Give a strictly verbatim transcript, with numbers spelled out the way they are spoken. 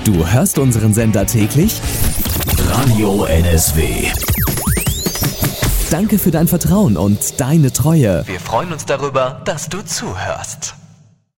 Du hörst unseren Sender täglich? Radio N S W. Danke für dein Vertrauen und deine Treue. Wir freuen uns darüber, dass du zuhörst.